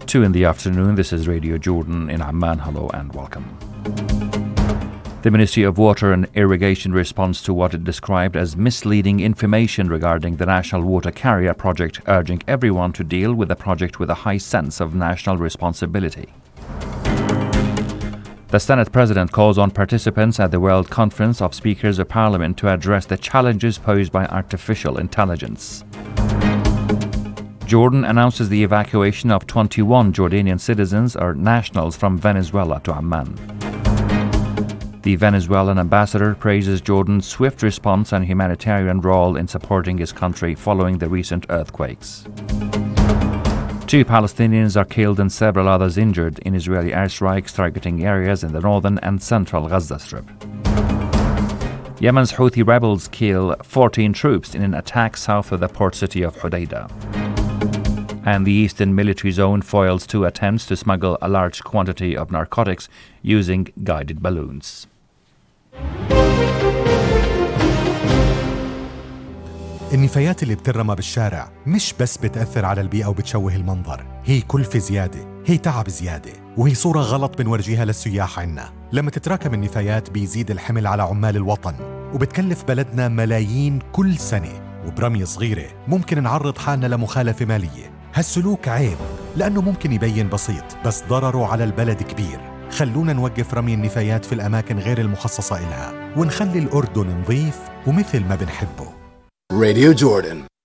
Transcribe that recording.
2 in the afternoon. This is Radio Jordan in Amman. Hello and welcome. The Ministry of Water and Irrigation responds to what it described as misleading information regarding the National Water Carrier project, urging everyone to deal with the project with a high sense of national responsibility. The Senate President calls on participants at the World Conference of Speakers of Parliament to address the challenges posed by artificial intelligence. Jordan announces the evacuation of 21 Jordanian citizens or nationals from Venezuela to Amman. The Venezuelan ambassador praises Jordan's swift response and humanitarian role in supporting his country following the recent earthquakes. 2 Palestinians are killed and several others injured in Israeli airstrikes targeting areas in the northern and central Gaza Strip. Yemen's Houthi rebels kill 14 troops in an attack south of the port city of Hodeidah. And the Eastern Military Zone foils 2 attempts to smuggle a large quantity of narcotics using guided balloons. النفايات اللي بترمى بالشارع مش بس بتأثر على البيئة وبتشوه المنظر، هي كلفة زيادة، هي تعب زيادة، وهي صورة غلط بنورجيها للسياح عنا. لما تتراكم النفايات بيزيد الحمل على عمال الوطن، وبتكلف بلدنا ملايين كل سنة، وبرمية صغيرة ممكن نعرض حالنا لمخالفة مالية. هالسلوك عيب لأنه ممكن يبين بسيط بس ضرره على البلد كبير. خلونا نوقف رمي النفايات في الأماكن غير المخصصة إلها ونخلي الأردن نظيف ومثل ما بنحبه. Radio Jordan.